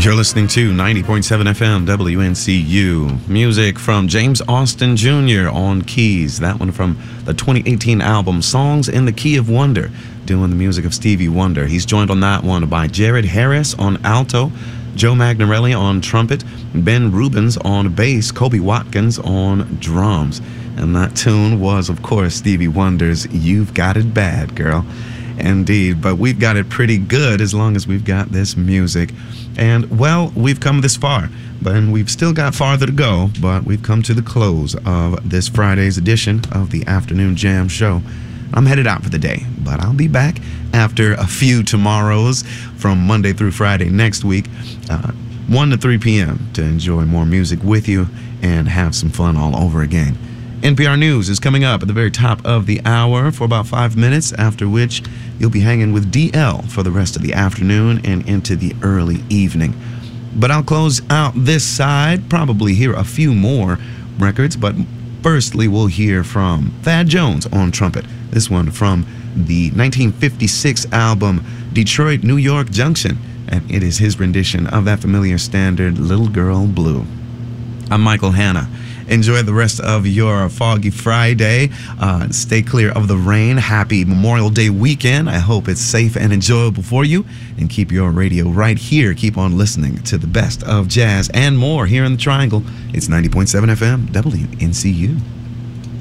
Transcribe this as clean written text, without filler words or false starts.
You're listening to 90.7 FM WNCU. Music from James Austin Jr. on keys. That one from the 2018 album Songs in the Key of Wonder, doing the music of Stevie Wonder. He's joined on that one by Jared Harris on alto, Joe Magnarelli on trumpet, Ben Rubens on bass, Kobe Watkins on drums. And that tune was, of course, Stevie Wonder's You've Got It Bad, Girl. Indeed, but we've got it pretty good as long as we've got this music. And, well, we've come this far, and we've still got farther to go, but we've come to the close of this Friday's edition of the Afternoon Jam Show. I'm headed out for the day, but I'll be back after a few tomorrows from Monday through Friday next week, 1 to 3 p.m. to enjoy more music with you and have some fun all over again. NPR News is coming up at the very top of the hour for about 5 minutes, after which you'll be hanging with DL for the rest of the afternoon and into the early evening. But I'll close out this side, probably hear a few more records, but firstly we'll hear from Thad Jones on trumpet. This one from the 1956 album Detroit, New York Junction, and it is his rendition of that familiar standard, Little Girl Blue. I'm Michael Hanna. Enjoy the rest of your foggy Friday. Stay clear of the rain. Happy Memorial Day weekend. I hope it's safe and enjoyable for you. And keep your radio right here. Keep on listening to the best of jazz and more here in the Triangle. It's 90.7 FM, WNCU.